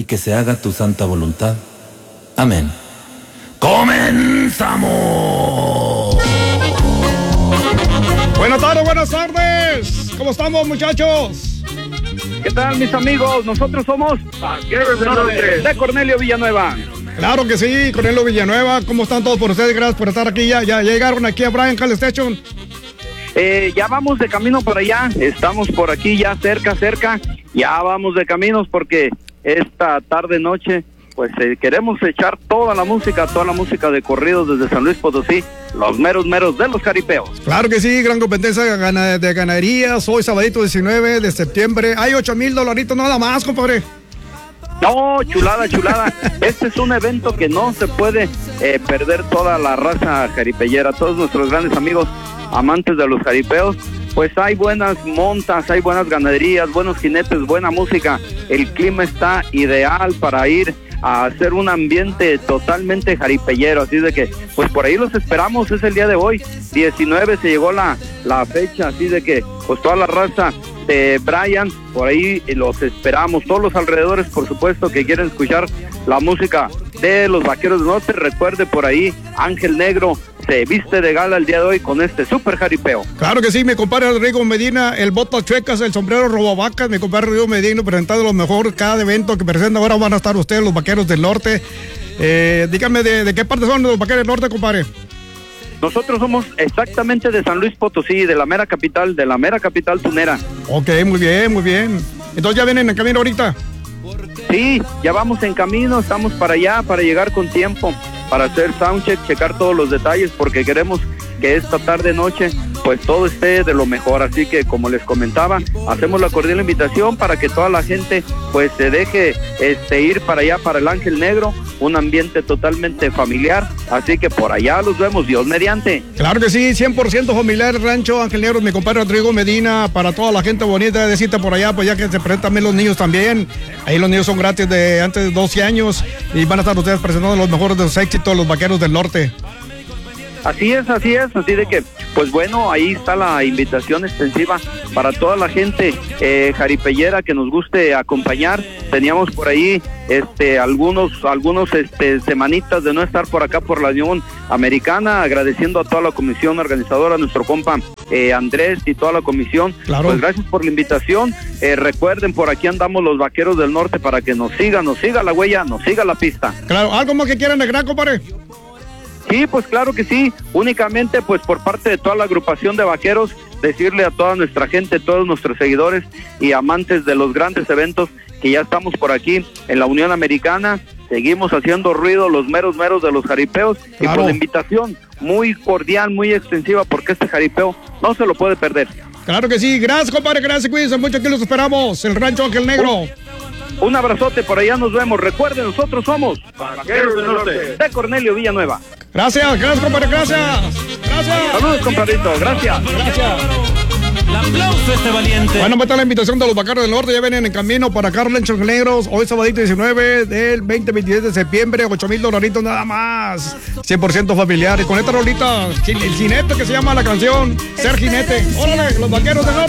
que se haga tu santa voluntad. Amén. ¡Comenzamos! Buenas tardes. ¿Cómo estamos, muchachos? ¿Qué tal, mis amigos? Nosotros somos Vaqueros del Norte, de Cornelio Villanueva. Claro que sí, Cornelio Villanueva. ¿Cómo están todos por ustedes? Gracias por estar aquí. Ya llegaron aquí a Bryan Hall Station. Ya vamos de camino para allá. Estamos por aquí ya cerca. Ya vamos de caminos porque esta tarde-noche pues queremos echar toda la música de corridos desde San Luis Potosí, los meros de los jaripeos. Claro que sí, gran competencia de ganaderías, hoy sabadito 19 de septiembre, hay $8,000 nada más, compadre. No, chulada. Este es un evento que no se puede perder toda la raza jaripellera, todos nuestros grandes amigos amantes de los jaripeos. Pues hay buenas montas, hay buenas ganaderías, buenos jinetes, buena música. El clima está ideal para ir a hacer un ambiente totalmente jaripellero, así de que pues por ahí los esperamos. Es el día de hoy 19, se llegó la fecha, así de que pues toda la raza de Bryan, por ahí los esperamos, todos los alrededores, por supuesto, que quieren escuchar la música de los Vaqueros del Norte. Recuerde, por ahí Ángel Negro se viste de gala el día de hoy con este super jaripeo. Claro que sí, mi compadre Rodrigo Medina, el botas chuecas, el sombrero robavacas, mi compadre Rodrigo Medina presentando lo mejor cada evento que presenta. Ahora van a estar ustedes, los Vaqueros del Norte. Dígame, ¿de qué parte son los Vaqueros del Norte, compadre? Nosotros somos exactamente de San Luis Potosí, de la mera capital tunera. Ok, muy bien. Entonces ya vienen en camino ahorita. Sí, ya vamos en camino, estamos para allá, para llegar con tiempo, para hacer soundcheck, checar todos los detalles, porque queremos que esta tarde-noche pues todo esté de lo mejor. Así que, como les comentaba, hacemos la cordial invitación para que toda la gente pues se deje ir para allá, para el Ángel Negro, un ambiente totalmente familiar, así que por allá los vemos, Dios mediante. Claro que sí, 100% familiar, Rancho Ángel Negro, mi compadre Rodrigo Medina, para toda la gente bonita de cita por allá, pues ya que se presentan también los niños también. Ahí los niños son gratis de antes de 12 años y van a estar ustedes presentando los mejores de los éxitos, los Vaqueros del Norte. Así es, así de que, pues bueno, ahí está la invitación extensiva para toda la gente jaripellera que nos guste acompañar. Teníamos por ahí algunos semanitas de no estar por acá por la Unión Americana, agradeciendo a toda la comisión organizadora, a nuestro compa Andrés y toda la comisión. Claro. Pues gracias por la invitación. Recuerden, por aquí andamos los Vaqueros del Norte para que nos siga la huella, nos siga la pista. Claro, ¿algo más que quieran agregar, compadre? Sí, pues claro que sí, únicamente pues por parte de toda la agrupación de vaqueros, decirle a toda nuestra gente, todos nuestros seguidores y amantes de los grandes eventos, que ya estamos por aquí en la Unión Americana, seguimos haciendo ruido, los meros de los jaripeos. Claro. Y por la invitación muy cordial, muy extensiva, porque este jaripeo no se lo puede perder. Claro que sí, gracias, compadre, gracias, cuídense mucho, aquí los esperamos, el Rancho Ángel Negro. Un abrazote, por allá nos vemos. Recuerden, nosotros somos Vaqueros del Norte, de Cornelio Villanueva. Gracias, compadre, gracias. Saludos, compadrito, gracias. El aplauso a este valiente. Bueno, pues está la invitación de los Vaqueros del Norte, ya vienen en camino para acá, Rancho Negros, hoy sabadito 19 del 20-23 de septiembre, $8,000 nada más, 100% familiar. Y con esta rolita, el jinete que se llama la canción, Ser Jinete. Órale, los Vaqueros del Norte.